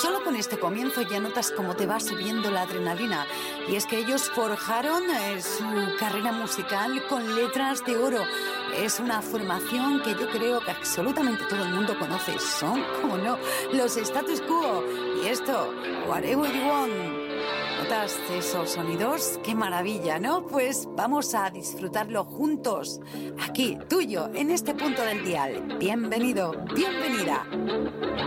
Solo con este comienzo ya notas cómo te va subiendo la adrenalina. Y es que ellos forjaron su carrera musical con letras de oro. Es una formación que yo creo que absolutamente todo el mundo conoce. Son, como no, los Status Quo. Y esto, Whatever You Want. ¿Notas esos sonidos? ¡Qué maravilla!, ¿no? Pues vamos a disfrutarlo juntos. Aquí, tuyo, en este punto del dial. Bienvenido, bienvenida.